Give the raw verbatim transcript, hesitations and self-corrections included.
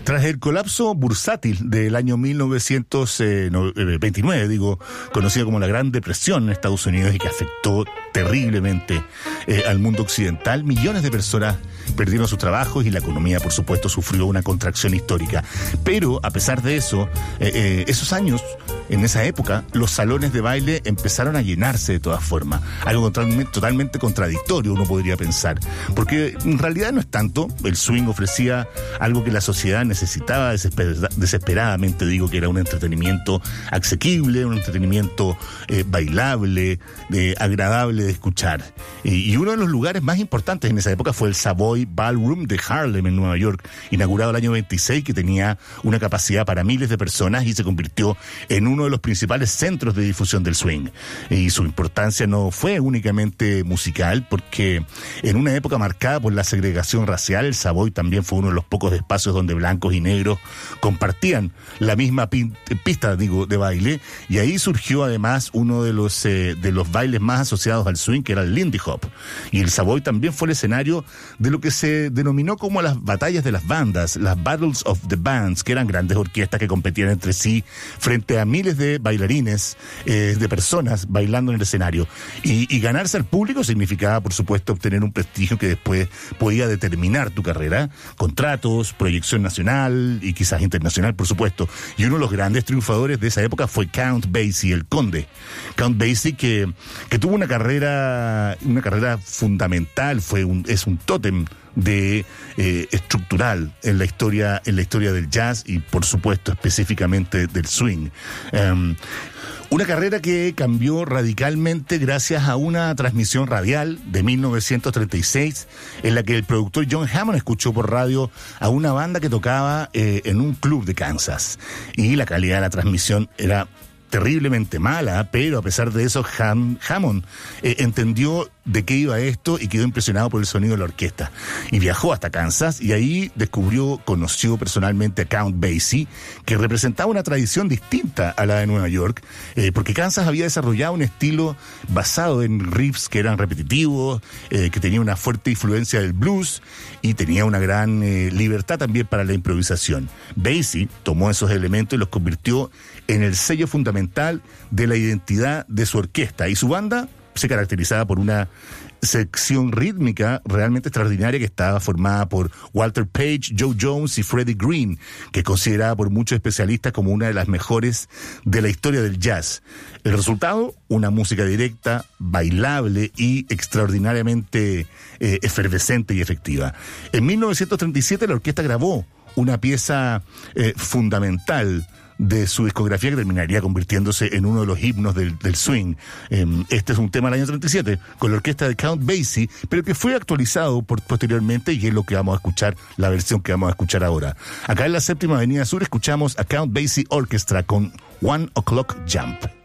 Tras el colapso bursátil del año mil novecientos veintinueve, digo, conocido como la Gran Depresión en Estados Unidos y que afectó terriblemente eh, al mundo occidental, millones de personas perdieron sus trabajos y la economía, por supuesto, sufrió una contracción histórica. Pero, a pesar de eso, eh, eh, esos años, en esa época, los salones de baile empezaron a llenarse de todas formas. Algo totalmente, totalmente contradictorio, uno podría pensar. Porque en realidad no es tanto. El swing ofrecía algo que la sociedad necesitaba desesper- desesperadamente. Digo que era un entretenimiento asequible, un entretenimiento eh, bailable, eh, agradable de escuchar. Y, y uno de los lugares más importantes en esa época fue el Savoy Ballroom de Harlem en Nueva York, inaugurado el año veintiséis, que tenía una capacidad para miles de personas y se convirtió en uno de los principales centros de difusión del swing. Y su importancia no fue únicamente musical, porque en una época marcada por la segregación racial, el Savoy también fue uno de los pocos espacios donde blancos y negros compartían la misma pin- pista, digo, de baile, y ahí surgió además uno de los eh, de los bailes más asociados al swing, que era el Lindy Hop. Y el Savoy también fue el escenario de lo que se denominó como las batallas de las bandas, las Battles of the Bands, que eran grandes orquestas que competían entre sí frente a miles de bailarines, eh, de personas bailando en el escenario. Y, y ganarse al público significaba, por supuesto, obtener un prestigio que después podía determinar tu carrera, contratos, proyección nacional y quizás internacional, por supuesto. Y uno de los grandes triunfadores de esa época fue Count Basie, el Conde. Count Basie, que, que tuvo una carrera, una carrera fundamental, fue un, es un tótem de eh, estructural en la historia en la historia del jazz y por supuesto específicamente del swing. Um, una carrera que cambió radicalmente gracias a una transmisión radial de mil novecientos treinta y seis en la que el productor John Hammond escuchó por radio a una banda que tocaba eh, en un club de Kansas, y la calidad de la transmisión era terriblemente mala, pero a pesar de eso Ham, Hammond eh, entendió de qué iba esto y quedó impresionado por el sonido de la orquesta. Y viajó hasta Kansas y ahí descubrió, conoció personalmente a Count Basie, que representaba una tradición distinta a la de Nueva York, eh, porque Kansas había desarrollado un estilo basado en riffs que eran repetitivos, eh, que tenía una fuerte influencia del blues y tenía una gran eh, libertad también para la improvisación. Basie tomó esos elementos y los convirtió en el sello fundamental de la identidad de su orquesta, y su banda se caracterizaba por una sección rítmica realmente extraordinaria que estaba formada por Walter Page, Joe Jones y Freddie Green, que es considerada por muchos especialistas como una de las mejores de la historia del jazz. El resultado, una música directa, bailable y extraordinariamente eh, efervescente y efectiva. En mil novecientos treinta y siete la orquesta grabó una pieza eh, fundamental de su discografía que terminaría convirtiéndose en uno de los himnos del, del swing. Eh, este es un tema del año treinta y siete con la orquesta de Count Basie, pero que fue actualizado por, posteriormente, y es lo que vamos a escuchar, la versión que vamos a escuchar ahora. Acá en la Séptima Avenida Sur escuchamos a Count Basie Orchestra con One O'Clock Jump.